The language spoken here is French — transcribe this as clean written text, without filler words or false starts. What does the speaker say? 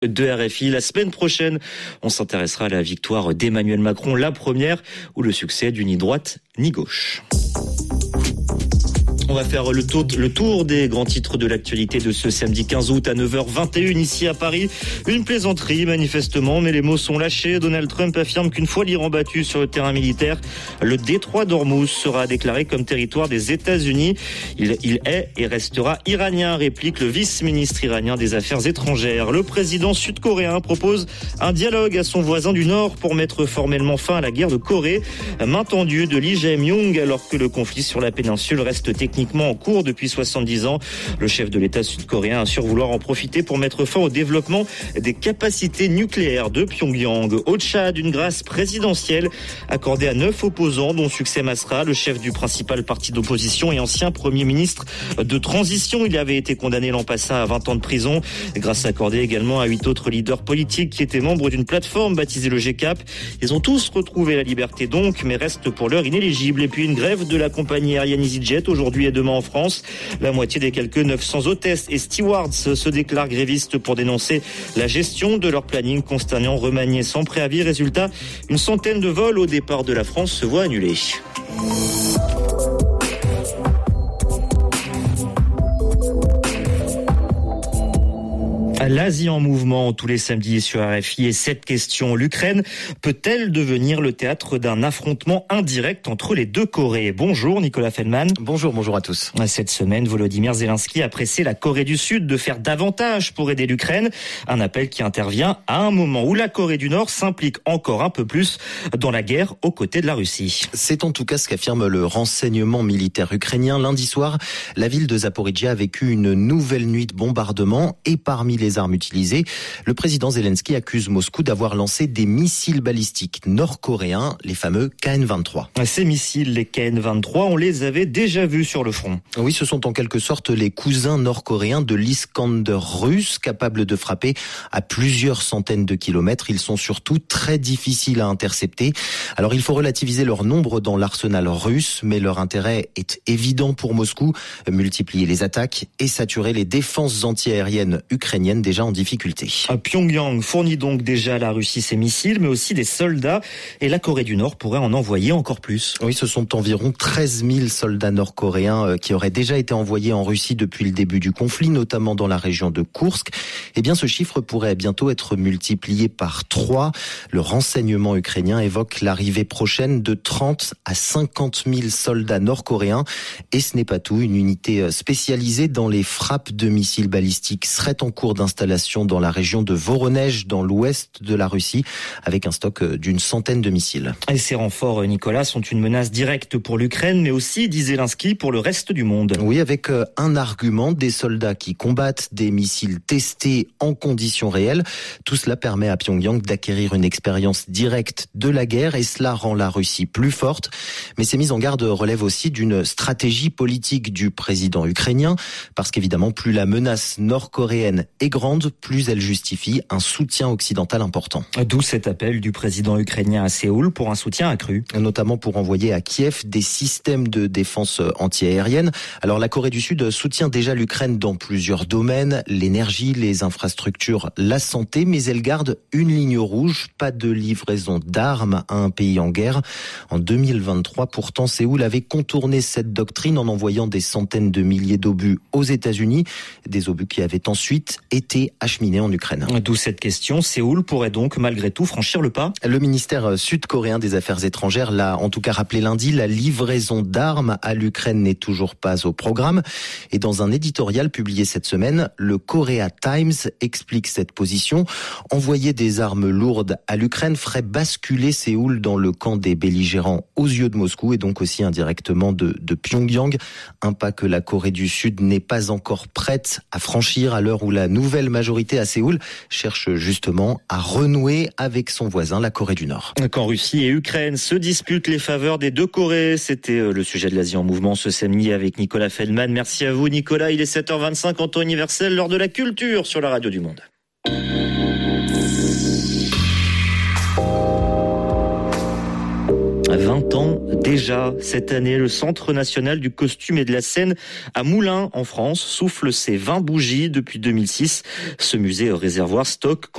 de RFI. La semaine prochaine, on s'intéressera à la victoire d'Emmanuel Macron, la première, ou le succès du ni droite ni gauche. On va faire le tour des grands titres de l'actualité de ce samedi 15 août à 9h21 ici à Paris. Une plaisanterie manifestement, mais les mots sont lâchés. Donald Trump affirme qu'une fois l'Iran battu sur le terrain militaire, le détroit d'Ormuz sera déclaré comme territoire des États-Unis. Il est et restera iranien, réplique le vice-ministre iranien des Affaires étrangères. Le président sud-coréen propose un dialogue à son voisin du Nord pour mettre formellement fin à la guerre de Corée. Main tendue de Lee Jae-myung alors que le conflit sur la péninsule reste techniquement en cours depuis 70 ans. Le chef de l'État sud-coréen assure vouloir en profiter pour mettre fin au développement des capacités nucléaires de Pyongyang. Au Tchad, une grâce présidentielle accordée à 9 opposants, dont Succès Masra, le chef du principal parti d'opposition et ancien Premier ministre de transition. Il avait été condamné l'an passé à 20 ans de prison. Grâce accordée également à 8 autres leaders politiques qui étaient membres d'une plateforme baptisée le GCAP. Ils ont tous retrouvé la liberté donc, mais restent pour l'heure inéligibles. Et puis une grève de la compagnie aérienne EasyJet aujourd'hui et demain en France. La moitié des quelques 900 hôtesses et stewards se déclarent grévistes pour dénoncer la gestion de leur planning consternant remanié sans préavis. Résultat, une centaine de vols au départ de la France se voient annulés. L'Asie en mouvement tous les samedis sur RFI et cette question, l'Ukraine peut-elle devenir le théâtre d'un affrontement indirect entre les deux Corées? Bonjour Nicolas Feldman. Bonjour à tous. Cette semaine, Volodymyr Zelensky a pressé la Corée du Sud de faire davantage pour aider l'Ukraine. Un appel qui intervient à un moment où la Corée du Nord s'implique encore un peu plus dans la guerre aux côtés de la Russie. C'est en tout cas ce qu'affirme le renseignement militaire ukrainien. Lundi soir, la ville de Zaporijjia a vécu une nouvelle nuit de bombardement et parmi les armes utilisées, le président Zelensky accuse Moscou d'avoir lancé des missiles balistiques nord-coréens, les fameux KN-23. Ces missiles, les KN-23, on les avait déjà vus sur le front. Oui, ce sont en quelque sorte les cousins nord-coréens de l'Iskander russe, capables de frapper à plusieurs centaines de kilomètres. Ils sont surtout très difficiles à intercepter. Alors il faut relativiser leur nombre dans l'arsenal russe, mais leur intérêt est évident pour Moscou, multiplier les attaques et saturer les défenses antiaériennes ukrainiennes déjà en difficulté. Pyongyang fournit donc déjà à la Russie ses missiles, mais aussi des soldats, et la Corée du Nord pourrait en envoyer encore plus. Oui, ce sont environ 13 000 soldats nord-coréens qui auraient déjà été envoyés en Russie depuis le début du conflit, notamment dans la région de Koursk. Eh bien, ce chiffre pourrait bientôt être multiplié par 3. Le renseignement ukrainien évoque l'arrivée prochaine de 30 à 50 000 soldats nord-coréens. Et ce n'est pas tout, une unité spécialisée dans les frappes de missiles balistiques serait en cours d'installation dans la région de Voronezh, dans l'ouest de la Russie, avec un stock d'une centaine de missiles. Et ces renforts, Nicolas, sont une menace directe pour l'Ukraine, mais aussi, dit Zelensky, pour le reste du monde. Oui, avec un argument, des soldats qui combattent, des missiles testés en conditions réelles. Tout cela permet à Pyongyang d'acquérir une expérience directe de la guerre et cela rend la Russie plus forte. Mais ces mises en garde relèvent aussi d'une stratégie politique du président ukrainien, parce qu'évidemment, plus la menace nord-coréenne est grande, plus elle justifie un soutien occidental important. D'où cet appel du président ukrainien à Séoul pour un soutien accru. Notamment pour envoyer à Kiev des systèmes de défense antiaérienne. Alors la Corée du Sud soutient déjà l'Ukraine dans plusieurs domaines, l'énergie, les infrastructures, la santé, mais elle garde une ligne rouge, pas de livraison d'armes à un pays en guerre. En 2023, pourtant, Séoul avait contourné cette doctrine en envoyant des centaines de milliers d'obus aux États-Unis, des obus qui avaient ensuite été acheminés en Ukraine. D'où cette question, Séoul pourrait donc malgré tout franchir le pas? Le ministère sud-coréen des Affaires étrangères l'a en tout cas rappelé lundi, la livraison d'armes à l'Ukraine n'est toujours pas au programme. Et dans un éditorial publié cette semaine, le Korea Times explique cette position. Envoyer des armes lourdes à l'Ukraine ferait basculer Séoul dans le camp des belligérants aux yeux de Moscou et donc aussi indirectement de Pyongyang. Un pas que la Corée du Sud n'est pas encore prête à franchir à l'heure où la nouvelle majorité à Séoul cherche justement à renouer avec son voisin, la Corée du Nord. Quand Russie et Ukraine se disputent les faveurs des deux Corées, c'était le sujet de l'Asie en mouvement ce samedi avec Nicolas Feldman. Merci à vous Nicolas, il est 7h25 en temps universel, l'heure de la culture sur la radio du Monde. 20 ans Déjà, cette année, le Centre national du costume et de la scène à Moulins, en France, souffle ses 20 bougies depuis 2006. Ce musée réservoir stocke